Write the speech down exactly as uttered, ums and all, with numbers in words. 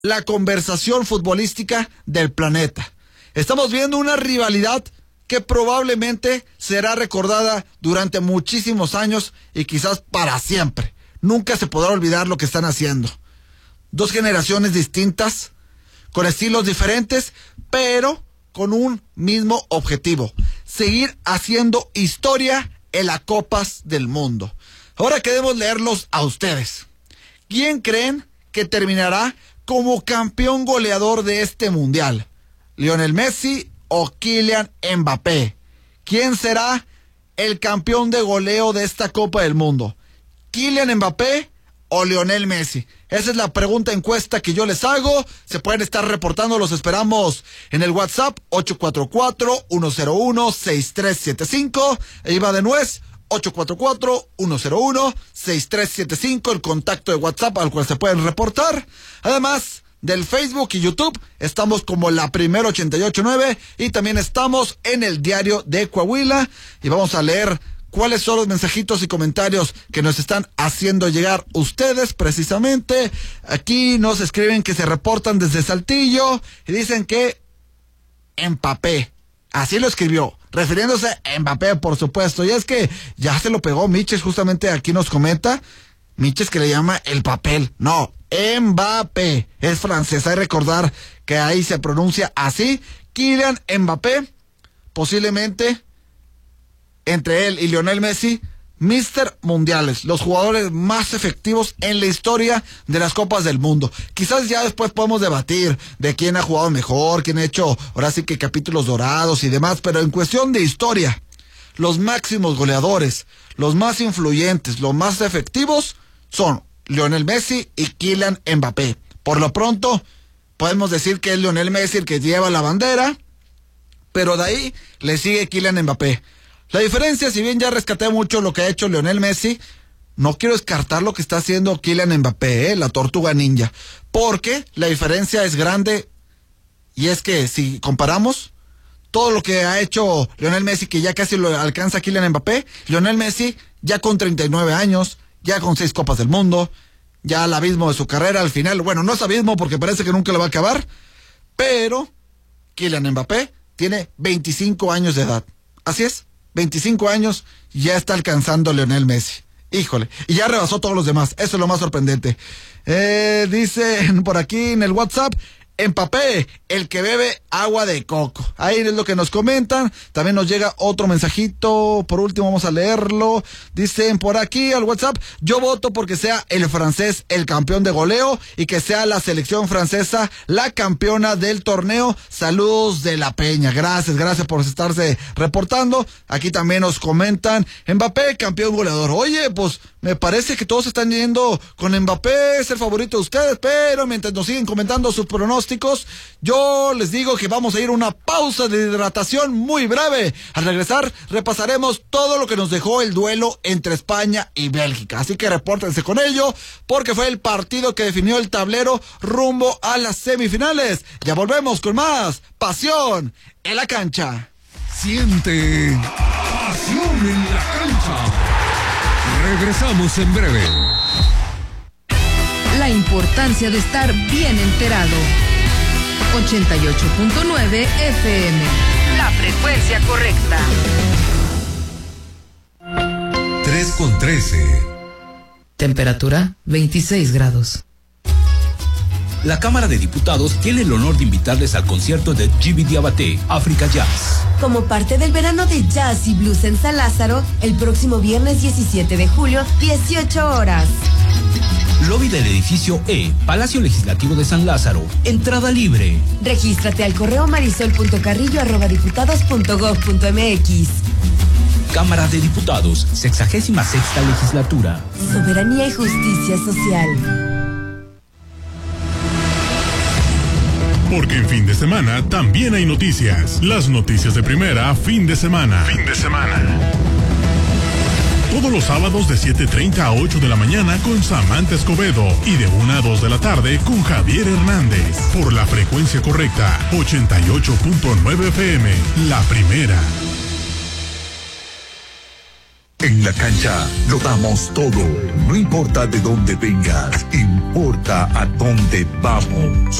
la conversación futbolística del planeta. Estamos viendo una rivalidad que probablemente será recordada durante muchísimos años y quizás para siempre. Nunca se podrá olvidar lo que están haciendo. Dos generaciones distintas, con estilos diferentes, pero con un mismo objetivo: seguir haciendo historia en las Copas del Mundo. Ahora queremos leerlos a ustedes. ¿Quién creen que terminará como campeón goleador de este mundial? ¿Lionel Messi o Kylian Mbappé? ¿Quién será el campeón de goleo de esta Copa del Mundo? ¿Kylian Mbappé o Lionel Messi? Esa es la pregunta encuesta que yo les hago. Se pueden estar reportando, los esperamos en el WhatsApp ocho cuatro cuatro, uno cero uno, seis tres siete cinco. Ahí va de nuez, ocho cuatro cuatro, uno cero uno, seis tres siete cinco, el contacto de WhatsApp al cual se pueden reportar. Además del Facebook y YouTube, estamos como La Primera ochenta y ocho nueve y también estamos en el Diario de Coahuila y vamos a leer cuáles son los mensajitos y comentarios que nos están haciendo llegar ustedes precisamente. Aquí nos escriben que se reportan desde Saltillo y dicen que Mbappé, así lo escribió, refiriéndose a Mbappé, por supuesto. Y es que ya se lo pegó Miches, justamente aquí nos comenta Miches que le llama el papel. No, Mbappé, es francés, hay que recordar que ahí se pronuncia así. Kylian Mbappé, posiblemente entre él y Lionel Messi, míster Mundiales, los jugadores más efectivos en la historia de las Copas del Mundo. Quizás ya después podemos debatir de quién ha jugado mejor, quién ha hecho ahora sí que capítulos dorados y demás, pero en cuestión de historia, los máximos goleadores, los más influyentes, los más efectivos son Lionel Messi y Kylian Mbappé. Por lo pronto, podemos decir que es Lionel Messi el que lleva la bandera, pero de ahí le sigue Kylian Mbappé. La diferencia, si bien ya rescaté mucho lo que ha hecho Lionel Messi, no quiero descartar lo que está haciendo Kylian Mbappé, ¿eh? La tortuga ninja, porque la diferencia es grande, y es que si comparamos todo lo que ha hecho Lionel Messi, que ya casi lo alcanza Kylian Mbappé, Lionel Messi ya con treinta y nueve años, ya con seis Copas del Mundo, ya al abismo de su carrera al final, bueno, no es abismo porque parece que nunca le va a acabar, pero Kylian Mbappé tiene veinticinco años de edad, así es, veinticinco años, ya está alcanzando Lionel Messi. Híjole, y ya rebasó a todos los demás, eso es lo más sorprendente. Eh, dicen por aquí en el WhatsApp, Mbappé, el que bebe agua de coco. Ahí es lo que nos comentan. También nos llega otro mensajito. Por último vamos a leerlo. Dicen por aquí al WhatsApp, yo voto porque sea el francés el campeón de goleo y que sea la selección francesa la campeona del torneo. Saludos de La Peña. Gracias, gracias por estarse reportando. Aquí también nos comentan, Mbappé, campeón goleador. Oye, pues me parece que todos están yendo con Mbappé, es el favorito de ustedes, pero mientras nos siguen comentando sus pronósticos, yo les digo que vamos a ir a una pausa de hidratación muy breve. Al regresar repasaremos todo lo que nos dejó el duelo entre España y Bélgica, así que repórtense con ello porque fue el partido que definió el tablero rumbo a las semifinales. Ya volvemos con más Pasión en la Cancha. Siente Pasión en la Cancha. Regresamos en breve. La importancia de estar bien enterado. ochenta y ocho punto nueve F M. La frecuencia correcta. tres con trece. Temperatura veintiséis grados. La Cámara de Diputados tiene el honor de invitarles al concierto de Djiby Diabaté, África Jazz. Como parte del verano de jazz y blues en San Lázaro, el próximo viernes diecisiete de julio, dieciocho horas. Lobby del edificio E, Palacio Legislativo de San Lázaro. Entrada libre. Regístrate al correo marisol punto carrillo arroba diputados punto gob punto mx. Cámara de Diputados, sexagésima sexta legislatura. Soberanía y justicia social. Porque en fin de semana también hay noticias. Las noticias de primera, fin de semana. Fin de semana. Todos los sábados de siete treinta a ocho de la mañana con Samantha Escobedo y de una a dos de la tarde con Javier Hernández. Por la frecuencia correcta, ochenta y ocho punto nueve F M, la primera. En en la cancha lo damos todo. No importa de dónde vengas, importa a dónde vamos.